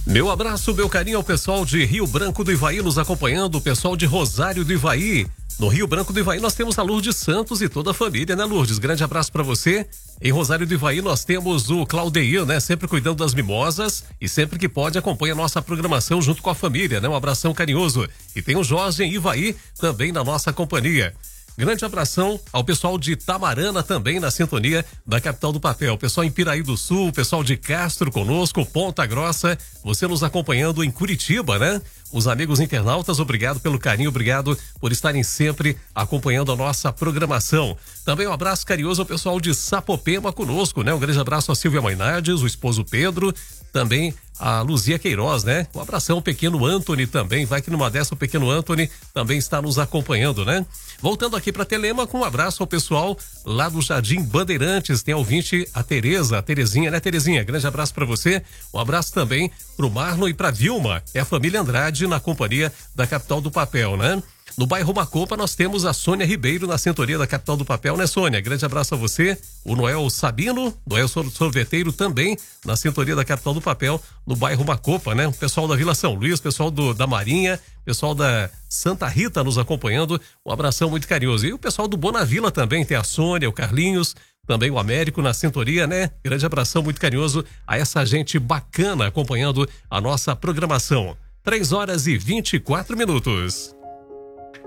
Meu abraço, meu carinho ao pessoal de Rio Branco do Ivaí nos acompanhando, o pessoal de Rosário do Ivaí. No Rio Branco do Ivaí nós temos a Lourdes Santos e toda a família, né, Lourdes? Grande abraço pra você. Em Rosário do Ivaí nós temos o Claudeir, né? Sempre cuidando das mimosas e sempre que pode acompanha a nossa programação junto com a família, né? Um abração carinhoso. E tem o Jorge em Ivaí também na nossa companhia. Grande abração ao pessoal de Tamarana também na sintonia da capital do papel. O pessoal em Piraí do Sul, o pessoal de Castro conosco, Ponta Grossa, você nos acompanhando em Curitiba, né? Os amigos internautas, obrigado pelo carinho, obrigado por estarem sempre acompanhando a nossa programação. Também um abraço carinhoso ao pessoal de Sapopema conosco, né? Um grande abraço a Silvia Mainardes, o esposo Pedro, também a Luzia Queiroz, né? Um abração, o pequeno Anthony também, vai que numa dessa o pequeno Anthony também está nos acompanhando, né? Voltando aqui para Telêmaco, um abraço ao pessoal lá do Jardim Bandeirantes, tem a ouvinte a Terezinha, né, Terezinha? Grande abraço para você, um abraço também pro Marlon e pra Vilma, é a família Andrade na companhia da capital do papel, né? No bairro Macopa nós temos a Sônia Ribeiro na sintonia da capital do papel, né, Sônia? Grande abraço a você. O Noel Sabino, Noel Sorveteiro também na sintonia da capital do papel, no bairro Macopa, né? O pessoal da Vila São Luís, pessoal da Marinha, pessoal da Santa Rita nos acompanhando, um abração muito carinhoso. E o pessoal do Bonavila também, tem a Sônia, o Carlinhos, também o Américo na sintonia, né? Grande abração muito carinhoso a essa gente bacana acompanhando a nossa programação. 3 horas e 24 minutos.